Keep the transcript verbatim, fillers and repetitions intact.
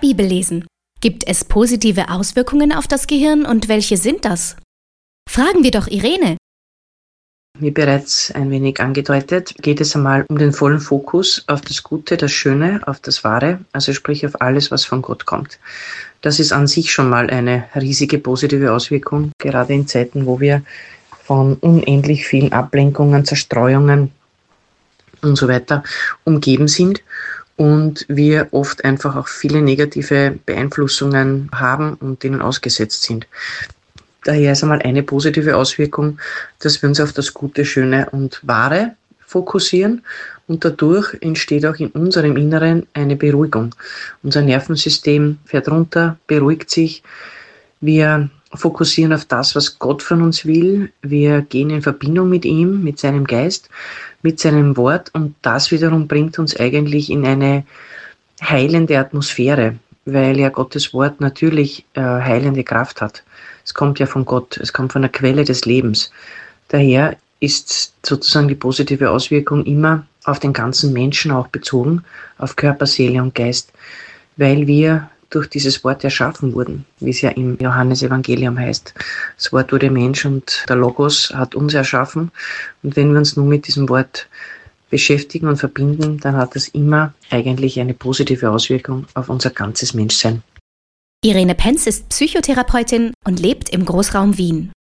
Bibel lesen. Gibt es positive Auswirkungen auf das Gehirn und welche sind das? Fragen wir doch Irene. Wie bereits ein wenig angedeutet, geht es einmal um den vollen Fokus auf das Gute, das Schöne, auf das Wahre, also sprich auf alles, was von Gott kommt. Das ist an sich schon mal eine riesige positive Auswirkung, gerade in Zeiten, wo wir von unendlich vielen Ablenkungen, Zerstreuungen und so weiter umgeben sind und wir oft einfach auch viele negative Beeinflussungen haben und denen ausgesetzt sind. Daher ist einmal eine positive Auswirkung, dass wir uns auf das Gute, Schöne und Wahre fokussieren und dadurch entsteht auch in unserem Inneren eine Beruhigung. Unser Nervensystem fährt runter, beruhigt sich. Wir fokussieren auf das, was Gott von uns will. Wir gehen in Verbindung mit ihm, mit seinem Geist, mit seinem Wort und das wiederum bringt uns eigentlich in eine heilende Atmosphäre, weil ja Gottes Wort natürlich äh, heilende Kraft hat. Es kommt ja von Gott, es kommt von der Quelle des Lebens. Daher ist sozusagen die positive Auswirkung immer auf den ganzen Menschen auch bezogen, auf Körper, Seele und Geist, weil wir durch dieses Wort erschaffen wurden, wie es ja im Johannesevangelium heißt. Das Wort wurde Mensch und der Logos hat uns erschaffen. Und wenn wir uns nun mit diesem Wort beschäftigen und verbinden, dann hat das immer eigentlich eine positive Auswirkung auf unser ganzes Menschsein. Irene Penz ist Psychotherapeutin und lebt im Großraum Wien.